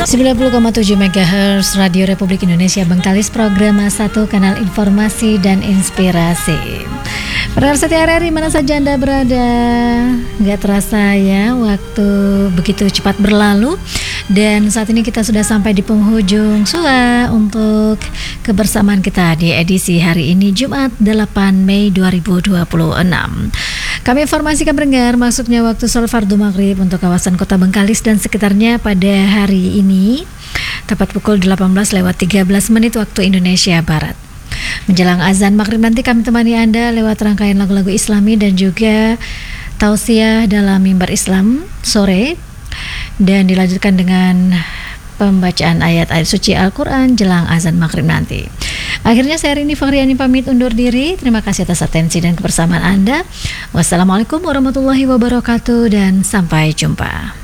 90,7 MHz Radio Republik Indonesia Bengkalis, program 1 kanal informasi dan inspirasi. Pendengar setia RRI mana saja Anda berada, nggak terasa ya waktu begitu cepat berlalu. Dan saat ini kita sudah sampai di penghujung untuk kebersamaan kita di edisi hari ini Jumat 8 Mei 2026. Kami informasikan pendengar masuknya waktu sholat fardu maghrib untuk kawasan kota Bengkalis dan sekitarnya pada hari ini tepat pukul 18:13 waktu Indonesia Barat. Menjelang azan maghrib nanti kami temani Anda lewat rangkaian lagu-lagu Islami dan juga tausiah dalam mimbar Islam sore, dan dilanjutkan dengan pembacaan ayat-ayat suci Al-Quran jelang azan maghrib nanti. Akhirnya saya Rini Fakhriani pamit undur diri. Terima kasih atas atensi dan kebersamaan Anda. Wassalamualaikum warahmatullahi wabarakatuh dan sampai jumpa.